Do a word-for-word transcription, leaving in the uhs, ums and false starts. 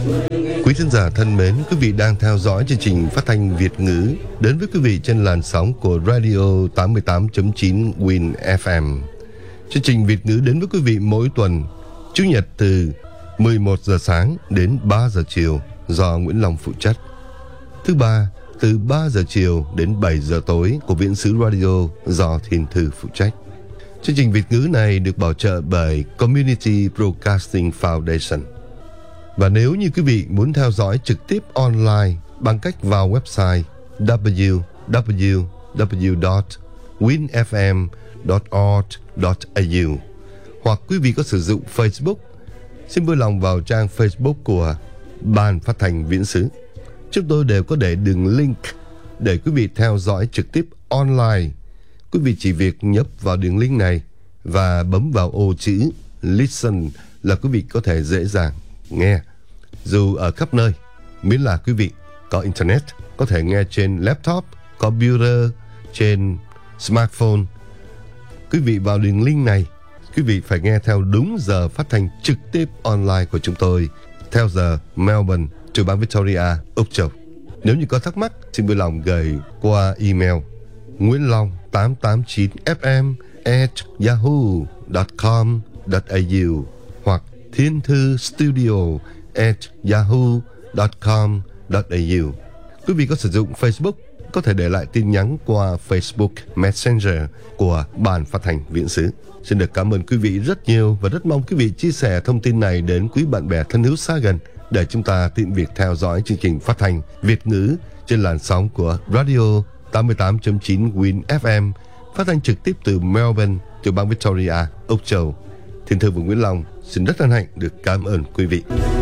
Quý thính giả thân mến, quý vị đang theo dõi chương trình phát thanh Việt ngữ đến với quý vị trên làn sóng của Radio tám mươi tám chấm chín Win ép em. Chương trình Việt ngữ đến với quý vị mỗi tuần, Chủ nhật từ mười một giờ sáng đến ba giờ chiều do Nguyễn Long phụ trách. Thứ ba từ ba giờ chiều đến bảy giờ tối của Viễn xứ Radio do Thiên Thư phụ trách. Chương trình Việt ngữ này được bảo trợ bởi Community Broadcasting Foundation. Và nếu như quý vị muốn theo dõi trực tiếp online bằng cách vào website w w w chấm win f m chấm org chấm a u hoặc quý vị có sử dụng Facebook, xin vui lòng vào trang Facebook của Ban Phát thanh Viễn xứ. Chúng tôi đều có để đường link để quý vị theo dõi trực tiếp online. Quý vị chỉ việc nhấp vào đường link này và bấm vào ô chữ Listen là quý vị có thể dễ dàng nghe. Dù ở khắp nơi, miễn là quý vị có Internet, có thể nghe trên laptop, computer, trên smartphone. Quý vị vào đường link này, quý vị phải nghe theo đúng giờ phát thanh trực tiếp online của chúng tôi, theo giờ Melbourne, tiểu bang Victoria, Úc Châu. Nếu như có thắc mắc, xin vui lòng gửi qua email nguyễn long tám tám chín f m at yahoo chấm com chấm a u hoặc thiên thư studio at yahoo chấm com chấm a u. Quý vị có sử dụng Facebook, có thể để lại tin nhắn qua Facebook Messenger của Ban Phát thanh Viễn xứ. Xin được cảm ơn quý vị rất nhiều và rất mong quý vị chia sẻ thông tin này đến quý bạn bè thân hữu xa gần để chúng ta tiện việc theo dõi chương trình phát thanh Việt ngữ trên làn sóng của Radio tám mươi tám chấm chín Win ép em, phát thanh trực tiếp từ Melbourne, tiểu bang Victoria, Úc Châu. Thiên Thư và Nguyễn Long xin rất hân hạnh được cảm ơn quý vị.